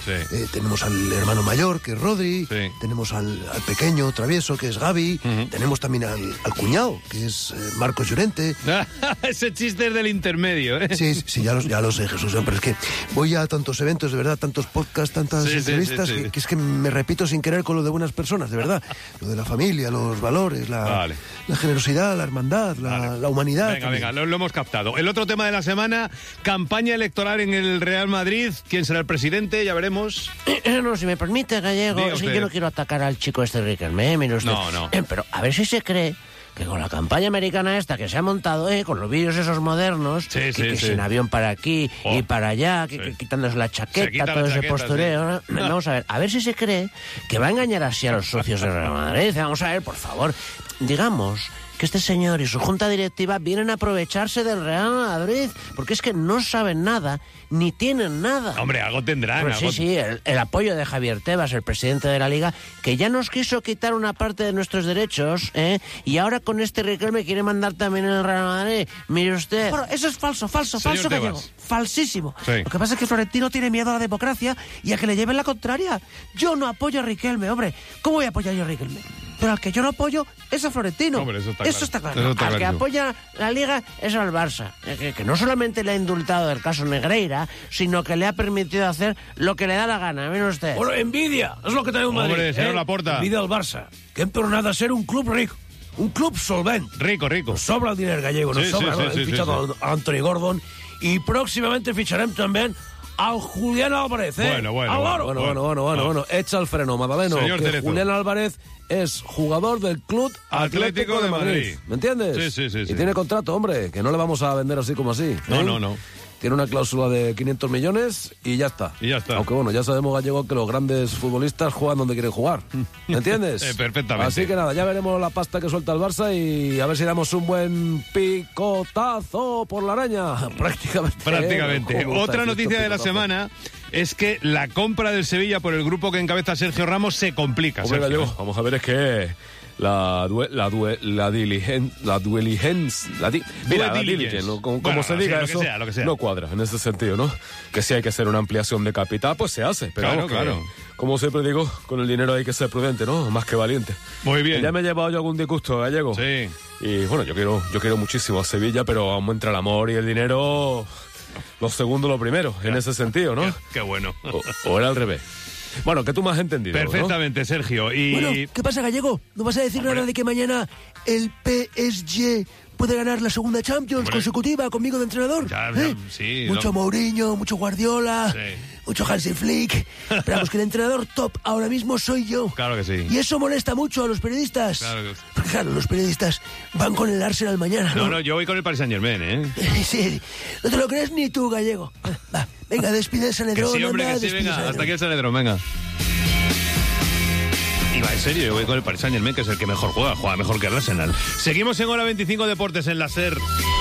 tenemos al hermano mayor, que es Rodri, tenemos al pequeño travieso, que es Gavi, tenemos también al cuñado, que es Marcos Llorente. Ese chiste es del intermedio, ¿eh? Sí, ya lo sé, Jesús, pero es que voy a tantos eventos, de verdad, tantos podcasts, tantas entrevistas, que es que me repito sin querer con lo de buenas personas, de verdad. Lo de la familia, los valores, la generosidad, la hermandad, la humanidad. Venga, lo hemos captado. El otro tema de la semana, campaña electoral en el Real Madrid. ¿Quién será el presidente? Ya veremos. No, si me permite, Gallego, es que yo no quiero atacar al chico este Riquelme, mire usted. No. Pero a ver si se cree que con la campaña americana esta que se ha montado, con los vídeos esos modernos, sin avión para aquí y para allá, quitándose la chaqueta, todo ese postureo, vamos a ver si se cree que va a engañar así a los socios de Real Madrid. Vamos a ver, por favor, digamos que este señor y su junta directiva vienen a aprovecharse del Real Madrid, porque es que no saben nada, ni tienen nada. Hombre, algo tendrán. Pues sí, el apoyo de Javier Tebas, el presidente de la Liga, que ya nos quiso quitar una parte de nuestros derechos, y ahora con este Riquelme quiere mandar también el Real Madrid. Mire usted. Bueno, eso es falso, Señor Gallego. Falsísimo. Sí. Lo que pasa es que Florentino tiene miedo a la democracia y a que le lleven la contraria. Yo no apoyo a Riquelme, hombre. ¿Cómo voy a apoyar yo a Riquelme? Pero al que yo no apoyo es a Florentino. Hombre, eso está Al claro. que apoya la Liga es al Barça, que no solamente le ha indultado el caso Negreira, sino que le ha permitido hacer lo que le da la gana. Mire usted. Bueno, envidia, es lo que tenemos Madrid. Hombre, señor Laporta. Envidia al Barça, que han tornado a ser un club rico, un club solvente. Rico. Nos sobra el dinero gallego, nos sobra. Hem fichado a Anthony Gordon y próximamente ficharemos también al Julián Álvarez, Bueno, echa el freno, Madaleno, Señor que Cerezo. Julián Álvarez es jugador del Club Atlético de Madrid. ¿Me entiendes? Sí. Y tiene contrato, hombre, que no le vamos a vender así como así. No. Tiene una cláusula de 500 millones y ya está. Aunque bueno, ya sabemos, Gallego, que los grandes futbolistas juegan donde quieren jugar. ¿Me entiendes? Perfectamente. Así que nada, ya veremos la pasta que suelta el Barça y a ver si damos un buen picotazo por la araña. Prácticamente. Otra noticia de la semana es que la compra del Sevilla por el grupo que encabeza Sergio Ramos se complica. Hombre, Gallego, vamos a ver, es que la diligence, como se diga eso, lo que sea. no cuadra en ese sentido, ¿no? Que si hay que hacer una ampliación de capital, pues se hace. Pero claro. Como siempre digo, con el dinero hay que ser prudente, ¿no? Más que valiente. Muy bien. Ya me he llevado yo algún disgusto, Gallego. Sí. Y bueno, yo quiero muchísimo a Sevilla, pero aún entra el amor y el dinero, lo segundo lo primero, en ese sentido, ¿no? Qué bueno. O era al revés. Bueno, que tú me has entendido, perfectamente, ¿no? Sergio. Y... Bueno, ¿qué pasa, Gallego? ¿No vas a decir nada de que mañana el PSG puede ganar la segunda Champions consecutiva conmigo de entrenador? Ya, sí. Mucho Mourinho, mucho Guardiola, mucho Hansi Flick. Esperamos que el entrenador top ahora mismo soy yo. Claro que sí. Y eso molesta mucho a los periodistas. Claro que sí. Porque claro, los periodistas van con el Arsenal mañana, ¿no? No, yo voy con el Paris Saint-Germain, ¿eh? Sí, no te lo crees ni tú, Gallego. Va, venga, despide el Sanedrón. Que sí, hombre, que sí, venga, hasta aquí el Sanedrón, venga. Y va, en serio, yo voy con el Paris Saint-Germain, que es el que mejor juega mejor que el Arsenal. Seguimos en Hora 25 Deportes en la SER.